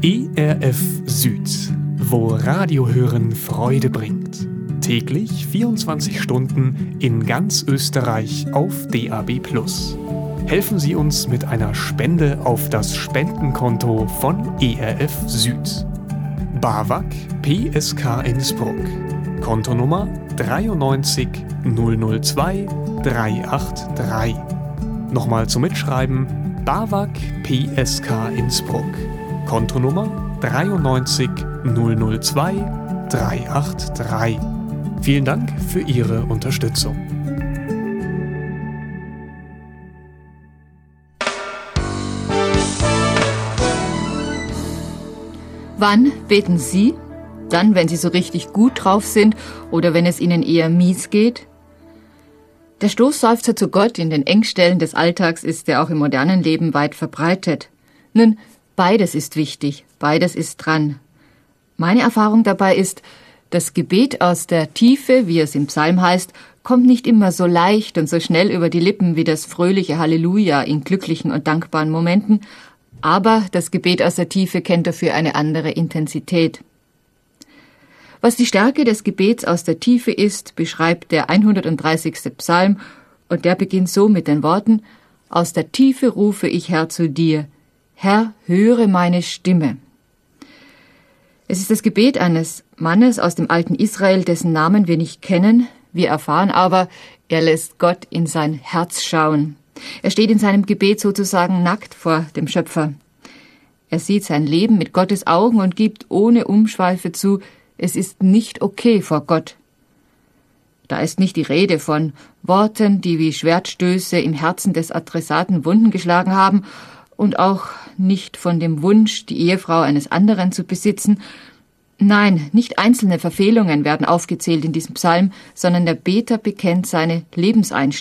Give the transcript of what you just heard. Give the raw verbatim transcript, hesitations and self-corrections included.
E R F Süd, wo Radiohören Freude bringt. Täglich vierundzwanzig Stunden in ganz Österreich auf D A B plus. Helfen Sie uns mit einer Spende auf das Spendenkonto von E R F Süd. BAWAG P S K Innsbruck. Kontonummer dreiundneunzig null null zwei drei acht drei. Nochmal zum Mitschreiben: BAWAG P S K Innsbruck. Kontonummer dreiundneunzig null null zwei drei acht drei. Vielen Dank für Ihre Unterstützung. Wann beten Sie? Dann, wenn Sie so richtig gut drauf sind oder wenn es Ihnen eher mies geht? Der Stoßseufzer zu Gott in den Engstellen des Alltags ist ja auch im modernen Leben weit verbreitet. Nun, beides ist wichtig, beides ist dran. Meine Erfahrung dabei ist, das Gebet aus der Tiefe, wie es im Psalm heißt, kommt nicht immer so leicht und so schnell über die Lippen wie das fröhliche Halleluja in glücklichen und dankbaren Momenten, aber das Gebet aus der Tiefe kennt dafür eine andere Intensität. Was die Stärke des Gebets aus der Tiefe ist, beschreibt der hundertdreißigste Psalm, und der beginnt so mit den Worten: Aus der Tiefe rufe ich, Herr, zu dir. Herr, höre meine Stimme. Es ist das Gebet eines Mannes aus dem alten Israel, dessen Namen wir nicht kennen. Wir erfahren aber, er lässt Gott in sein Herz schauen. Er steht in seinem Gebet sozusagen nackt vor dem Schöpfer. Er sieht sein Leben mit Gottes Augen und gibt ohne Umschweife zu, es ist nicht okay vor Gott. Da ist nicht die Rede von Worten, die wie Schwertstöße im Herzen des Adressaten Wunden geschlagen haben, und auch nicht von dem Wunsch, die Ehefrau eines anderen zu besitzen. Nein, nicht einzelne Verfehlungen werden aufgezählt in diesem Psalm, sondern der Beter bekennt seine Lebenseinstellung.